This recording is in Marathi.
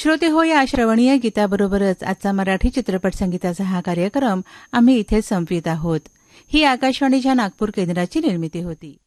श्रोते हो, या श्रवणीय गीताबरोबरच आजचा मराठी चित्रपट संगीताचा हा कार्यक्रम आम्ही इथेच संपवित आहोत. ही आकाशवाणीच्या नागपूर केंद्राची निर्मिती होती.